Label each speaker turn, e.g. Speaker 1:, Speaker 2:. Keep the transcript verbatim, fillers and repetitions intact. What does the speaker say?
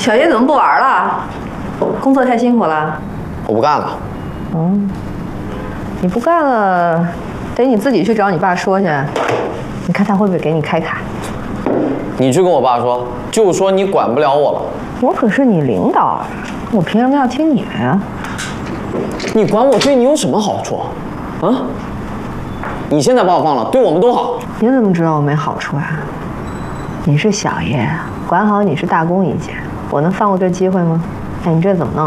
Speaker 1: 小叶怎么不玩了？工作太辛苦了。
Speaker 2: 我不干了。
Speaker 1: 嗯，你不干了，得你自己去找你爸说去。你看他会不会给你开卡？
Speaker 2: 你去跟我爸说，就说你管不了我了。
Speaker 1: 我可是你领导，我凭什么要听你的呀？
Speaker 2: 你管我对你有什么好处？啊？你现在把我放了，对我们都好。
Speaker 1: 你怎么知道我没好处啊？你是小爷，管好你是大功一件，我能放过这机会吗？哎，你这怎么弄？